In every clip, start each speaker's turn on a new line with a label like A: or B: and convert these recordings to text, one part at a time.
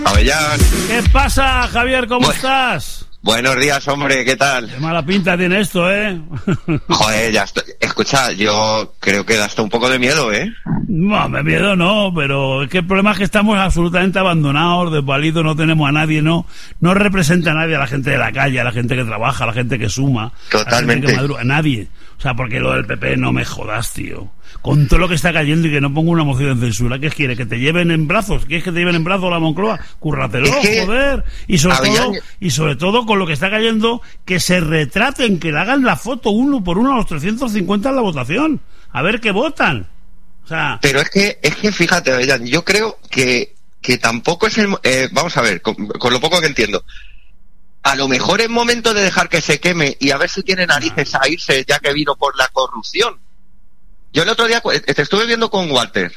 A: Avellán.
B: ¿Qué pasa, Javier? ¿Cómo estás?
A: Buenos días, hombre, ¿qué tal?
B: Qué mala pinta tiene esto, ¿eh?
A: Joder, ya estoy. Escucha, yo creo que da hasta un poco de miedo, ¿eh?
B: No, de miedo no, pero es que el problema es que estamos absolutamente abandonados, desvalidos, no tenemos a nadie, no representa a nadie, a la gente de la calle, a la gente que trabaja, a la gente que suma.
A: Totalmente.
B: A la gente que madruga, a nadie. O sea, porque lo del PP no me jodas, tío. Con todo lo que está cayendo y que no pongo una moción de censura, ¿qué quieres? ¿Que te lleven en brazos? ¿Quieres que te lleven en brazos la Moncloa? Cúrratelo,
A: es que,
B: joder. Y sobre todo con lo que está cayendo, que se retraten, que le hagan la foto uno por uno a los 350 en la votación. A ver qué votan. O sea...
A: Pero es que fíjate, Avellán, yo creo que tampoco es el... vamos a ver, con lo poco que entiendo. A lo mejor es momento de dejar que se queme y a ver si tiene narices a irse ya que vino por la corrupción. Yo el otro día te estuve viendo con Walter,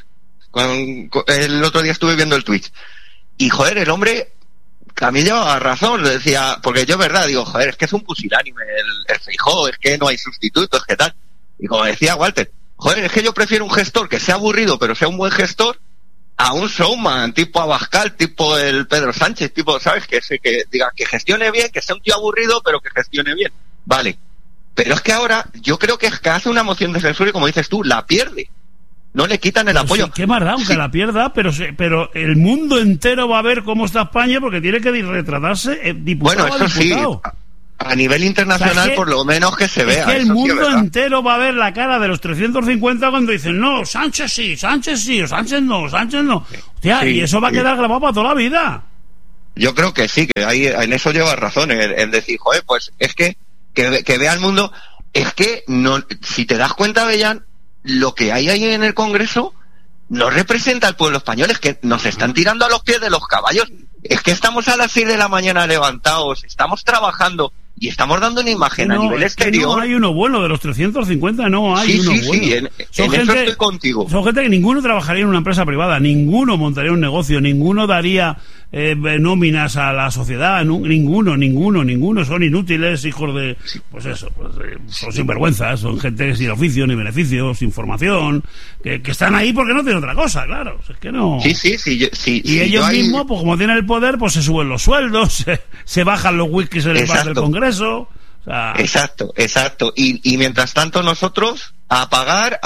A: el otro día estuve viendo el Twitch, y joder, el hombre, a mí llevaba razón, le decía, porque yo verdad, digo, joder, es que es un pusilánime el Feijóo, es que no hay sustitutos, ¿qué tal? Y como decía Walter, joder, es que yo prefiero un gestor que sea aburrido, pero sea un buen gestor, a un showman, tipo Abascal, tipo el Pedro Sánchez, tipo, ¿sabes? Que diga, que gestione bien, que sea un tío aburrido, pero que gestione bien. Vale. Pero es que ahora, yo creo que hace una moción de censura y, como dices tú, la pierde. No le quitan el apoyo.
B: Sí, qué más da, aunque la pierda, pero el mundo entero va a ver cómo está España porque tiene que retratarse diputado
A: bueno, eso a diputado. Sí. A nivel internacional, o sea, por lo menos que se vea.
B: Es que el mundo entero va a ver la cara de los 350 cuando dicen, no, Sánchez sí, o Sánchez no. Hostia, sí, y eso va a quedar grabado para toda la vida.
A: Yo creo que sí, que ahí, en eso lleva razón, en decir, joder, pues es que vea el mundo, es que no, si te das cuenta, Avellán, lo que hay ahí en el Congreso no representa al pueblo español, es que nos están tirando a los pies de los caballos, es que estamos a las 6 de la mañana levantados, estamos trabajando y estamos dando una imagen a nivel exterior.
B: No hay uno bueno, de los 350 no hay uno bueno.
A: Sí, en eso estoy contigo.
B: Son gente que ninguno trabajaría en una empresa privada, ninguno montaría un negocio, ninguno daría nóminas a la sociedad, ninguno, son inútiles, hijos de, pues eso, son sinvergüenzas, son gente sin oficio ni beneficio, sin formación, que están ahí porque no tienen otra cosa, claro, es que no.
A: Sí.
B: Y ellos mismos, pues como tienen el poder, pues se suben los sueldos, se bajan los whiskies en el bar del Congreso. O sea...
A: Exacto. Y mientras tanto nosotros a pagar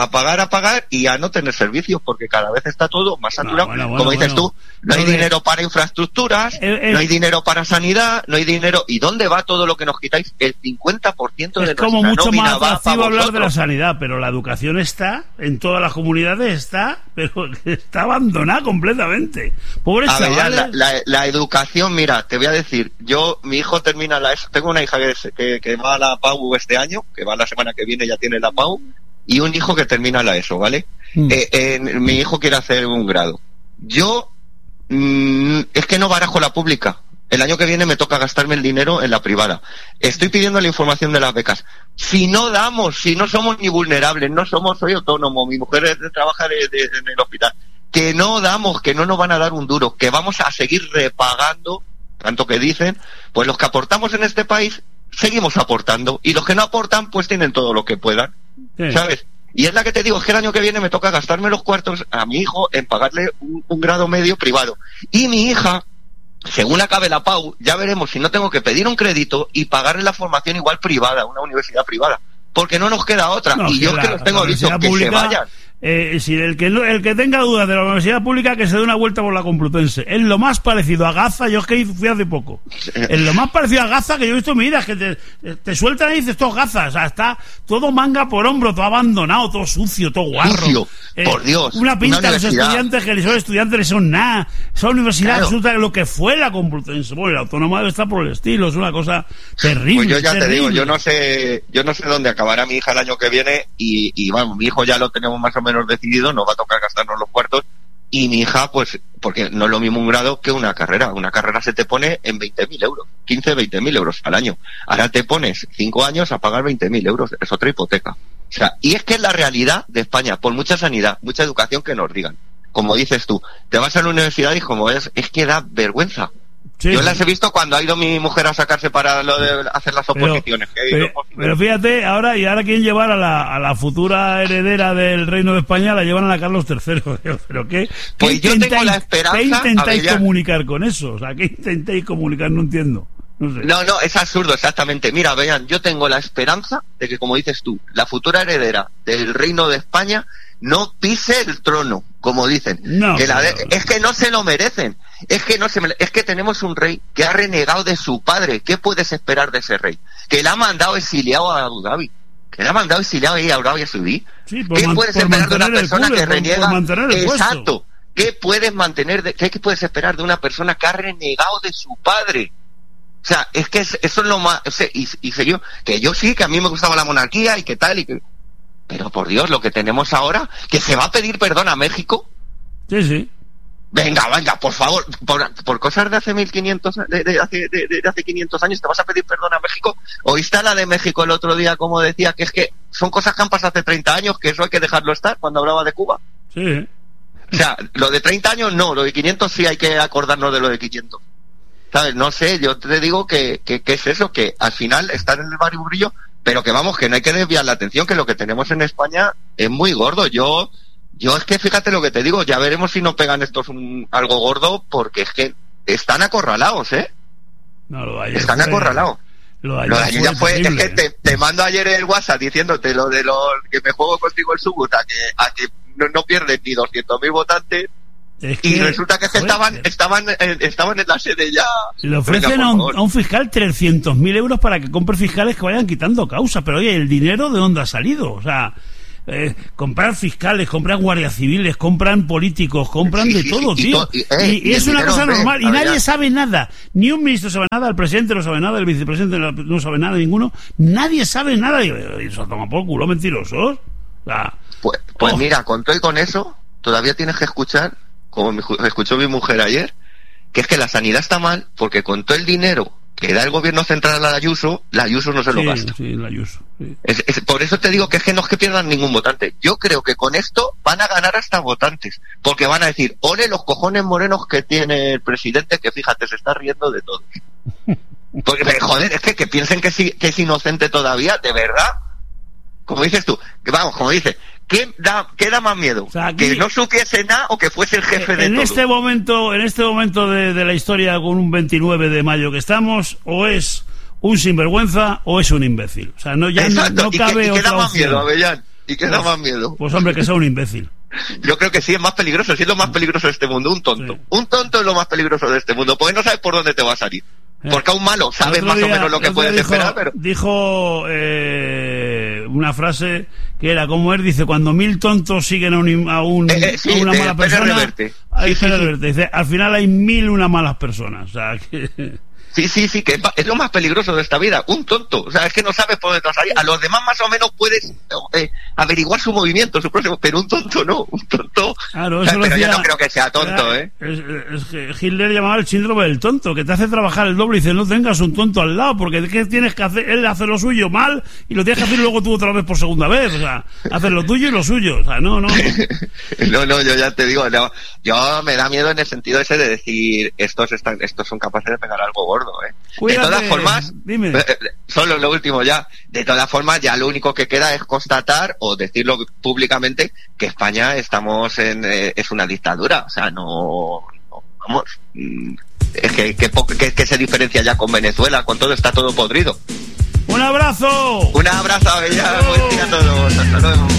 A: y a no tener servicios porque cada vez está todo más saturado. Como dices tú, no hay dinero para infraestructuras, no hay dinero para sanidad, no hay dinero. ¿Y dónde va todo lo que nos quitáis? El 50% de nuestra nómina va para vosotros. Es como mucho más atractivo
B: hablar de la sanidad, pero la educación está, en todas las comunidades pero está abandonada completamente. Pobres chavales.
A: La educación, mira, te voy a decir, mi hijo termina la ESO, tengo una hija que va a la PAU este año, que va la semana que viene, ya tiene la PAU, y un hijo que termina la ESO, ¿vale? Mi hijo quiere hacer un grado. Yo es que no barajo la pública. El año que viene me toca gastarme el dinero en la privada. Estoy pidiendo la información de las becas. Si no somos ni vulnerables, soy autónomo, mi mujer trabaja en el hospital, que no damos, que no nos van a dar un duro, que vamos a seguir repagando, tanto que dicen, pues los que aportamos en este país, seguimos aportando, y los que no aportan, pues tienen todo lo que puedan. Sí. ¿Sabes? Y es la que te digo, es que el año que viene me toca gastarme los cuartos a mi hijo en pagarle un grado medio privado. Y mi hija, según acabe la PAU, ya veremos si no tengo que pedir un crédito y pagarle la formación igual privada, una universidad privada. Porque no nos queda otra. Y yo que los tengo dicho, que se vayan.
B: Si el que tenga dudas de la universidad pública, que se dé una vuelta por la Complutense. Es lo más parecido a Gaza, yo es que fui hace poco. Es lo más parecido a Gaza que yo he visto en mi vida, es que te sueltan y dices, todo Gaza, o sea, está todo manga por hombro, todo abandonado, todo sucio, todo guarro.
A: Sucio, por Dios.
B: Una pinta de los estudiantes que son estudiantes, son nada. Esa universidad resulta que lo que fue la Complutense. Bueno, la autónoma debe estar por el estilo, es una cosa terrible.
A: Pues yo ya
B: terrible.
A: Te digo, yo no sé dónde acabará mi hija el año que viene y vamos, mi hijo ya lo tenemos más o menos decidido, nos va a tocar gastarnos los cuartos, y mi hija, pues, porque no es lo mismo un grado que una carrera se te pone en 20.000 euros, 20.000 euros al año, ahora te pones 5 años a pagar 20.000 euros, es otra hipoteca, o sea, y es que es la realidad de España, por mucha sanidad, mucha educación que nos digan, como dices tú, te vas a la universidad y como es que da vergüenza.
B: Sí,
A: yo las he visto cuando ha ido mi mujer a sacarse para lo de hacer las oposiciones.
B: Pero fíjate, ahora quieren llevar a la futura heredera del Reino de España, la llevan a la Carlos III. ¿Pero qué?
A: Pues yo tengo la esperanza...
B: ¿Qué intentáis comunicar con eso? O sea, ¿qué intentáis comunicar? No entiendo. No sé.
A: No, es absurdo, exactamente. Mira, vean, yo tengo la esperanza de que, como dices tú, la futura heredera del Reino de España no pise el trono, como dicen. Es que no se lo merecen. Es que tenemos un rey que ha renegado de su padre. ¿Qué puedes esperar de ese rey? Que le ha mandado exiliado a Abu Dhabi. Que le ha mandado exiliado ahí a Arabia Saudí.
B: Sí,
A: ¿Qué puedes esperar de una persona que reniega?
B: Exacto.
A: ¿Qué puedes esperar de una persona que ha renegado de su padre? O sea, es que eso es lo más... que yo sí, que a mí me gustaba la monarquía y que tal, pero por Dios, lo que tenemos ahora, que se va a pedir perdón a México.
B: Sí.
A: Venga, por favor, por cosas de hace 1500, de hace 500 años, ¿te vas a pedir perdón a México? ¿Oíste a la de México el otro día como decía que es que son cosas que han pasado hace 30 años, que eso hay que dejarlo estar, cuando hablaba de Cuba?
B: Sí.
A: O sea, lo de 30 años no, lo de 500 sí hay que acordarnos de lo de 500. ¿Sabes? No sé, yo te digo que es eso, que al final están en el bariburrillo, pero que vamos, que no hay que desviar la atención, que lo que tenemos en España es muy gordo. Yo es que fíjate lo que te digo, ya veremos si no pegan estos algo gordo, porque es que están acorralados, ¿eh?
B: No, lo de ayer
A: están acorralados.
B: Lo de ayer ya fue
A: es que te mando ayer el WhatsApp diciéndote lo de que me juego contigo el Subut, a que no pierden ni 200.000 votantes. Y resulta que estaban en la sede ya.
B: Le ofrecen a un fiscal 300.000 euros para que compre fiscales que vayan quitando causas. Pero oye, ¿el dinero de dónde ha salido? O sea, comprar fiscales, comprar guardias civiles, compran políticos, compran de todo, tío. Y es una cosa normal. Y nadie sabe nada. Ni un ministro sabe nada, el presidente no sabe nada, el vicepresidente no sabe nada, ninguno. Nadie sabe nada. Y eso toma por culo, mentirosos. O sea,
A: pues mira, con todo y con eso, todavía tienes que escuchar, como me escuchó mi mujer ayer, que es que la sanidad está mal porque con todo el dinero que da el gobierno central a la Ayuso no se lo gasta.
B: Sí, la Ayuso. Sí.
A: Por eso te digo que es que no es que pierdan ningún votante. Yo creo que con esto van a ganar hasta votantes, porque van a decir, ole los cojones morenos que tiene el presidente, que fíjate, se está riendo de todo. Porque, joder, es que piensen que es inocente todavía, de verdad. Como dices tú, que vamos, como dices, ¿qué da más miedo? O sea, aquí, ¿que no supiese nada o que fuese el jefe de todo?
B: En este momento de la historia, con un 29 de mayo que estamos, o es un sinvergüenza o es un imbécil. O sea, no cabe otra
A: da más
B: opción.
A: Miedo, Avellán? ¿Y qué da más miedo?
B: Pues hombre, que sea un imbécil.
A: Yo creo que sí, es más peligroso, sí es lo más peligroso de este mundo, un tonto. Sí. Un tonto es lo más peligroso de este mundo, porque no sabes por dónde te va a salir. Porque a un malo sabes más o menos lo que puedes esperar, pero...
B: Dijo una frase que era como él dice, cuando 1000 tontos siguen a una mala persona, dice, al final hay 1001 malas personas. O sea, que...
A: Sí, que es lo más peligroso de esta vida, un tonto. O sea, es que no sabes por dónde te vas a salir. A los demás más o menos puedes averiguar su movimiento, su próximo, pero un tonto no. Un tonto...
B: Claro,
A: eso pero yo no creo que sea tonto, ¿eh?
B: Es que Hitler llamaba el síndrome del tonto, que te hace trabajar el doble y dice, no tengas un tonto al lado, porque ¿qué tienes que hacer? Él hace lo suyo mal y lo tienes que hacer luego tú otra vez por segunda vez. O sea, hacer lo tuyo y lo suyo. O sea, no.
A: No, yo ya te digo, no, yo me da miedo en el sentido ese de decir, estos son capaces de pegar algo gordo.
B: Cuídate,
A: de todas formas,
B: dime.
A: Solo lo último ya, de todas formas ya lo único que queda es constatar o decirlo públicamente que España es una dictadura, o sea, no vamos, es que se diferencia ya con Venezuela, con todo está todo podrido.
B: ¡Un abrazo!
A: Un abrazo, Avellán, buen día a todos, hasta luego.